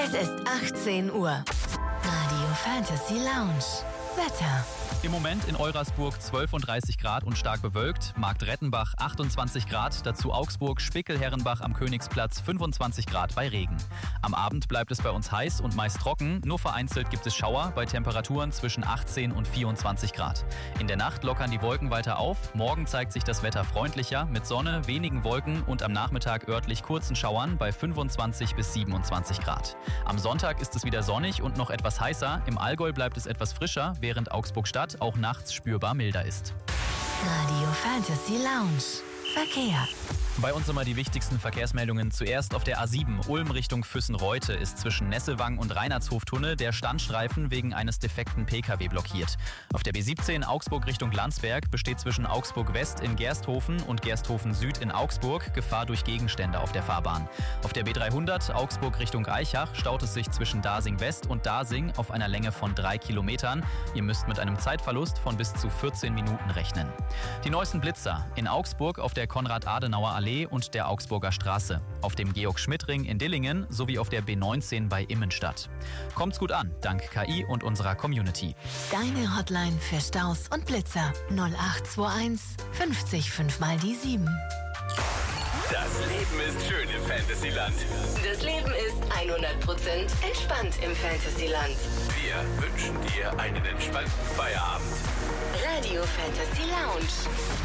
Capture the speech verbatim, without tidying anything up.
Es ist achtzehn Uhr. Radio Fantasy Lounge. Wetter. Im Moment in Eurasburg zwölfunddreißig Grad und stark bewölkt, Marktrettenbach achtundzwanzig Grad, dazu Augsburg, Spickel-Herrenbach am Königsplatz fünfundzwanzig Grad bei Regen. Am Abend bleibt es bei uns heiß und meist trocken, nur vereinzelt gibt es Schauer bei Temperaturen zwischen achtzehn und vierundzwanzig Grad. In der Nacht lockern die Wolken weiter auf, morgen zeigt sich das Wetter freundlicher, mit Sonne, wenigen Wolken und am Nachmittag örtlich kurzen Schauern bei fünfundzwanzig bis siebenundzwanzig Grad. Am Sonntag ist es wieder sonnig und noch etwas heißer, im Allgäu bleibt es etwas frischer, während Augsburg-Stadt auch nachts spürbar milder ist. Radio Fantasy Lounge. Verkehr. Bei uns immer die wichtigsten Verkehrsmeldungen. Zuerst auf der A sieben Ulm Richtung Füssen-Reute ist zwischen Nesselwang und Reinhardshof-Tunnel der Standstreifen wegen eines defekten P K W blockiert. Auf der B siebzehn Augsburg Richtung Landsberg besteht zwischen Augsburg West in Gersthofen und Gersthofen Süd in Augsburg Gefahr durch Gegenstände auf der Fahrbahn. Auf der B dreihundert Augsburg Richtung Aichach staut es sich zwischen Dasing West und Dasing auf einer Länge von drei Kilometern. Ihr müsst mit einem Zeitverlust von bis zu vierzehn Minuten rechnen. Die neuesten Blitzer in Augsburg auf der Konrad-Adenauer-Allee und der Augsburger Straße, auf dem Georg-Schmidt-Ring in Dillingen sowie auf der B neunzehn bei Immenstadt. Kommt's gut an, dank K I und unserer Community. Deine Hotline für Staus und Blitzer null acht zwei eins fünfzig fünf mal die sieben. Das Leben ist schön im Fantasyland. Das Leben ist hundert Prozent entspannt im Fantasyland. Wir wünschen dir einen entspannten Feierabend. Radio Fantasy Lounge.